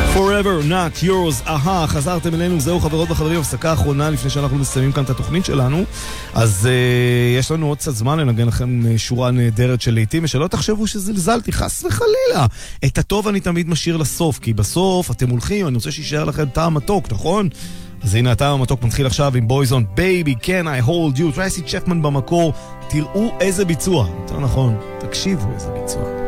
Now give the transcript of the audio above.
Forever not yours, חזרתם אלינו, זהו חברות וחברים, הפסקה האחרונה לפני שאנחנו מסיימים כאן את התוכנית שלנו. אז יש לנו עוד קצת זמן לנגן לכם שורה נהדרת של לעיתים, ושלא תחשבו שזלזלתי, חס וחלילה. את הטוב אני תמיד משאיר לסוף, כי בסוף אתם הולכים, אני רוצה שישאר לכם טעם מתוק, נכון? אז הנה הטעם המתוק מתחיל עכשיו עם בויזון, Baby Can I Hold You, טרייסי צ'פמן במקור, תראו איזה ביצוע, יותר נכון, תקשיבו איזה ביצוע.